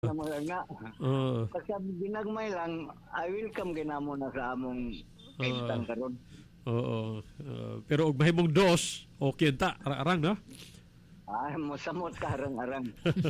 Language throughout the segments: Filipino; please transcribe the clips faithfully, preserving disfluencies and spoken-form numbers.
na mga nga. Oo. Pagka ginagmay lang, I welcome ginamo na sa among kaitang karon. Oo. Uh, pero og mahimong dos, okay ta, arang no? Ah, mo samot karang-arang.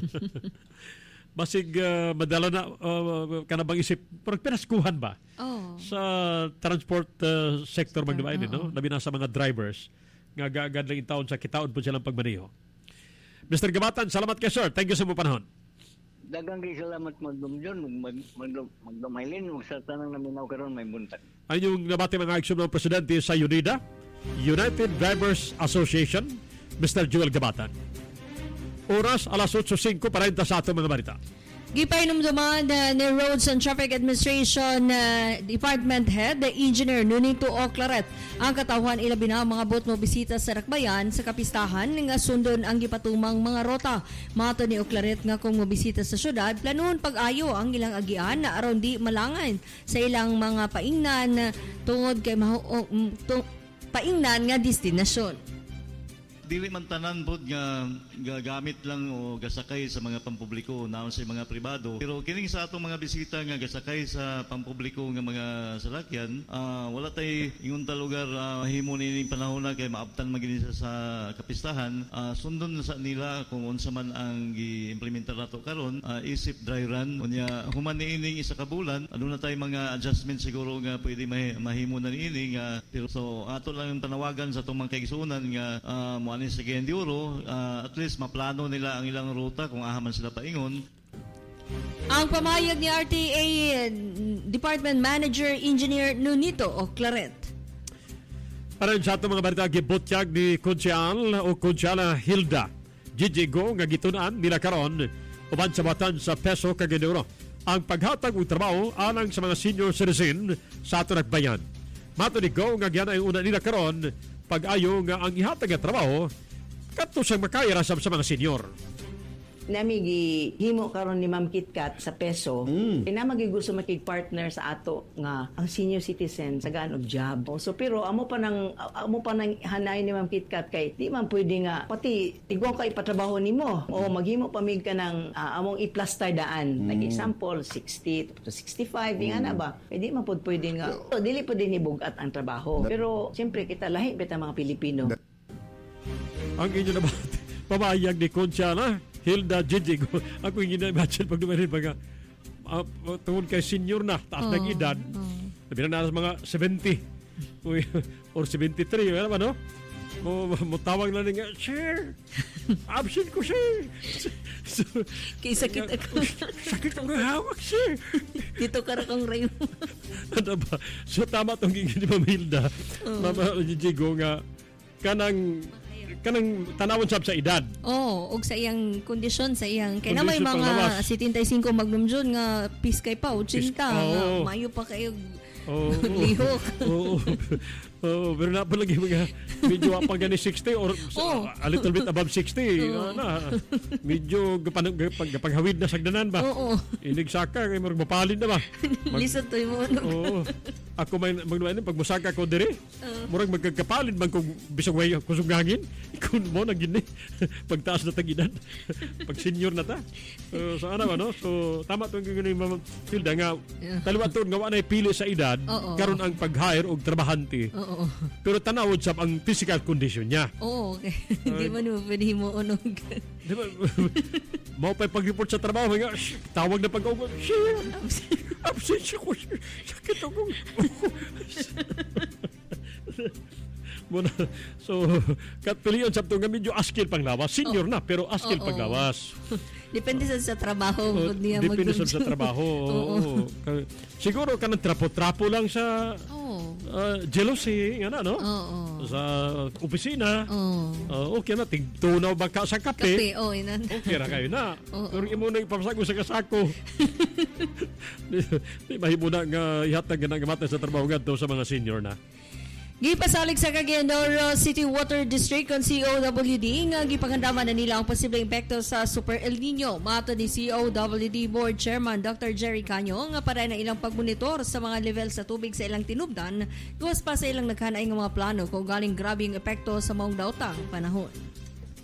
Basig uh, madala na uh, kanabang isip pero pinaskuhan ba? Oh. Sa transport uh, sector man diba no? Labi na sa mga drivers nga gaagad lang taon sa kitaon po silang pagmaneho. Mister Gabatan, salamat kay sir. Thank you sa mo panahon. Dagang kay salamat magdumjon, mag magdumaylin ug sa tanang naminaw karon may buntag. Ayong nabati mga aksyon ng presidente sa UNIDA, United Drivers Association, Mister Joel Gabatan. Oras alas eight singko para sa ato mga balita. Gipainom duman uh, ni Roads and Traffic Administration uh, Department Head, the Engineer Nunito Oclaret, ang katawhan ilabi na mga bot mo bisita sa Rakbayan sa kapistahan nga sundon ang gipatumang mga rota. Mato ni Oclaret nga kung mobisita sa syudad, planon pag-ayo ang ilang agian na aron di malangan sa ilang mga paingnan tungod kay mahu- um, tung- paingnan nga destinasyon. Dili man tanan pod nga gagamit lang o gasakay sa mga pampubliko naon sa mga pribado, pero kining sa atong mga bisita nga gasakay sa pampubliko nga mga salakyan, uh, wala tay ingon ta lugar uh, mahimo nining panahon na kay maabtan magini sa kapistahan. Uh, sundon sa nila kung unsa man ang gi-implementar nato karon, uh, isip dry run unya human niining isa ka bulan, ano na tay mga adjustment siguro nga pwede mahimo na niini nga, pero so ato lang yung panawagan sa atong mga kaigsuonan nga uh, sa Genduro, uh, at least maplano nila ang ilang ruta kung ahaman sila paingon. Ang pamayag ni R T A Department Manager Engineer Nunito Oclaret. Para sa itong mga balita, gibutyag ni Konsyal o Konsyala Hilda Gigigo nga gitunan nila karon uban sa batan sa Peso Cagayan. Ang paghatag og trabaho alang sa mga senior citizen sa ato Rakbayan. Mato ni Go nga gyan ay una nila karon pag-ayo nga ang ihatag nga trabaho kadto sa makaya sa mga senior. Nami gihimo karon ni Ma'am KitKat sa Peso. Mm. Inamagi gusto makig-partner sa ato nga ang senior citizen sa gaan og job. So pero amo pa nang amo pa nang hanay ni Ma'am KitKat kay di man pwede nga pati tigwa ka ipatrabaho nimo o maghimo pa mig ka ng uh, among i-plaster daan. Mm. Like example sixty to sixty-five mm. nga na ba? Eh di man pud pwede nga. So, dili pud ni bugat ang trabaho. Pero siyempre kita lahi beta mga Pilipino. Ang inyo na ba pamayag ni Konsyala Hilda Gigigo. Ako yung gina-imagine pag dumarin mga uh, tungkol kay senior na, taas oh, ng edad. Oh. Sabi na na mga seventy or seventy-three. Ano ba, no? Mo, mo tawag na nga, sir, absent ko, sir. So, kay sakit ako. Sakit ang hawak, sir. Dito ka rakang rayo. Ano ba? So, tama itong gini Ma'am Hilda. Oh. Mama Gigigo nga, kanang kanang tanawon sab sa edad. Oh, og sa iyang kondisyon sa iyang kay na may mga seventy-five magnumjon nga piskay pa eighty oh. Nga mayo pa kayo. Oh, lihok. Oo. Oh, pero na pa lagi mga medyo apa gani sixty or oh. a little bit above sixty. Oh. Na, medyo gapang paghawid na sagdanan ba? Oo. Inig saka kay murag mapalid na ba? Mag- Lisod to mo. Oo. Ako may magnuan pag musaka ko dire. Uh. Murag magkakapalid man kung bisag way kusog hangin. Kun mo na gini pagtaas na tag-edad. Pag senior na ta. So, so ano ba no? So tama tong gini Ma'am Hilda nga taliwaton nga wa nay pili sa edad karon ang pag-hire og trabahante. Oo. Oo. Pero tanawod sa ang physical condition niya. Oo, okay. Hindi man mo pwede mo unog. Di ba? Mau pa pag-report sa trabaho, nga, tawag na pag-ugot, sir, absent siya ko, sir. Sakit ako. Muna, so, katpiliyon sa nga medyo askil panglawas. Senior oh. na, pero askil oh, panglawas. Oh. Depende sa, sa trabaho. Oh, depende sa, sa trabaho. Oo. Oh, oh. Siguro ka ng trapo-trapo lang sa oh. uh, jealousy, nga na, no? Oh, oh. Sa opisina. Oh. Uh, okay na, tigtunaw ba ka sa kape? Kape, oh, inan. Okay na kayo na. Oh, pero oh. imo na ipapasako sa kasako. Di mahimo na nga ihatag nga nagamata sa trabaho nga sa mga senior na. Gipasalig sa Cagayan de Oro City Water District kon C O W D nga gipangandaman na nila ang posibleng epekto sa Super El Nino. Mato ni C O W D Board Chairman Doctor Jerry Canyo nga para na ilang pagmonitor sa mga level sa tubig sa ilang tinubdan, tuwas pa sa ilang naghanay nga mga plano kung galing grabing epekto sa maong daotang panahon.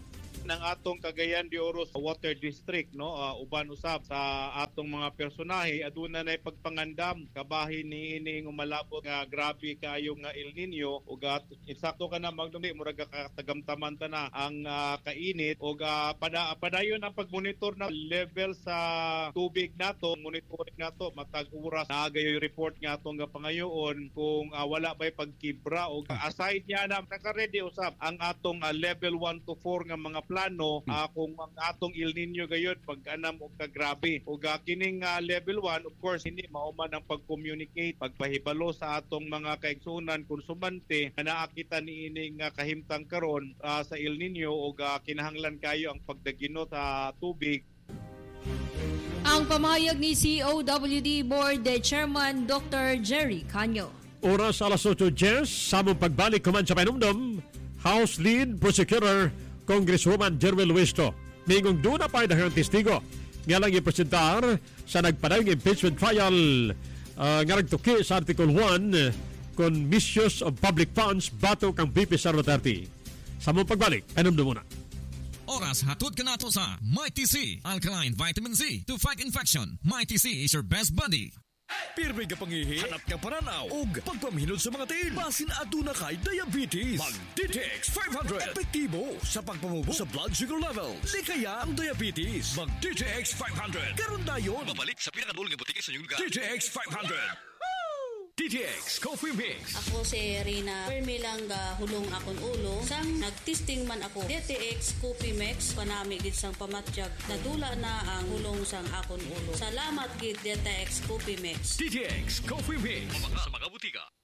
ng atong Cagayan de Oro Water District, no, uh, uban usab sa atong mga personahe aduna nay pagpangandam kabahin ni ining umalabot nga grabe kaayo nga El Nino ug uh, insakto ka na magdumi murag katagamtaman ta na ang uh, kainit ug uh, pada padayon ang pagmonitor na level sa tubig nato, monitoring nato matag oras naagayoy report nga atong nga pangayoon kung uh, wala ba'y pagkibra o aside niya na naka-ready usab ang atong uh, level one to four nga mga plano uh, kung ang atong El Nino gayon pag-anam og kagrabe ug uh, kining uh, level one of course hindi mauman ang pag-communicate pagpahibalo sa atong mga kaigsunan konsumante na naakita ni ining uh, kahimtang karon uh, sa El Nino ug uh, kinahanglan kayo ang pagdagino sa tubig. Ang pamahayag ni C O W D Board Chairman Doctor Jerry Canyo. Oras alas eight Jess, samong pagbalik kuman sa panumdum, House Lead Prosecutor Congresswoman Jerwel Wisto. Mingong doon na pa daghang testigo nga lang ipresentar sa nagpadayong impeachment trial uh, nga nagtuki sa Article one kon misuse of public funds batok ang V P Sara Duterte. Samong pagbalik, panumdum muna. Oras hatod ka nato sa Mighty C, Alkaline Vitamin C to fight infection. Mighty C is your best buddy. Pirmi ka pangihi, hanap ka pananaw, ug pagpamhinod sa mga tiil. Basin aduna kay diabetes. Mag-D T X five hundred. Epektibo sa pagpamubo sa blood sugar levels. Di kaya ang diabetes. Mag-D T X five hundred. Karon dayon. Mabalik sa pinakadulong nga butika sa inyong lugar. D T X five hundred. D T X Coffee Mix. Ako si Rina. Permi lang ga hulong akon ulo. Sang nagtesting man ako. D T X Coffee Mix panami gid sang pamatyag. Nadula na ang hulong sang akon ulo. Salamat gid D T X Coffee Mix. D T X Coffee Mix. Mabaka sa mga butika.